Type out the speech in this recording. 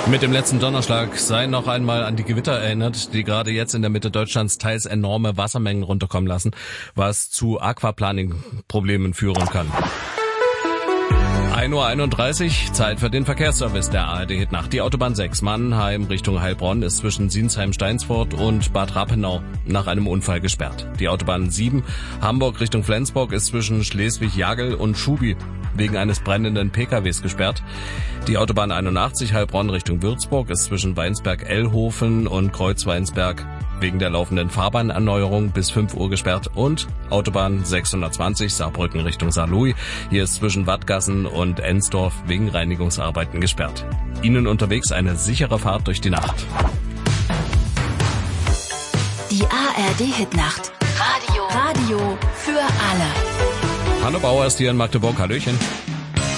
Mit dem letzten Donnerschlag sei noch einmal an die Gewitter erinnert, die gerade jetzt in der Mitte Deutschlands teils enorme Wassermengen runterkommen lassen, was zu Aquaplaning-Problemen führen kann. 1:31 Uhr, Zeit für den Verkehrsservice der ARD-Hit-Nacht. Die Autobahn 6 Mannheim Richtung Heilbronn ist zwischen Sinsheim-Steinsfurt und Bad Rappenau nach einem Unfall gesperrt. Die Autobahn 7 Hamburg Richtung Flensburg ist zwischen Schleswig-Jagel und Schubi wegen eines brennenden PKWs gesperrt. Die Autobahn 81 Heilbronn Richtung Würzburg ist zwischen Weinsberg-Ellhofen und Kreuzweinsberg wegen der laufenden Fahrbahnerneuerung bis 5 Uhr gesperrt und Autobahn 620 Saarbrücken Richtung Saarlouis. Hier ist zwischen Wattgassen und Ensdorf wegen Reinigungsarbeiten gesperrt. Ihnen unterwegs eine sichere Fahrt durch die Nacht. Die ARD-Hit-Nacht. Radio für alle. Hanno Bauer ist hier in Magdeburg. Hallöchen.